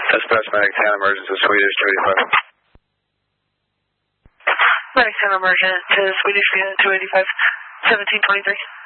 Dispatch Medic 10 emergency to Swedish 285. Medic 10 emergent to Swedish 285, 1723.